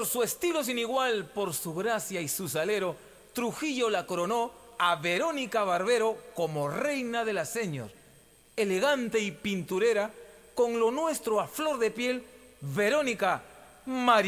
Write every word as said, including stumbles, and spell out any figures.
Por su estilo sin igual, por su gracia y su salero, Trujillo la coronó a Verónica Barbero como reina de la señor. Elegante y pinturera, con lo nuestro a flor de piel, Verónica María.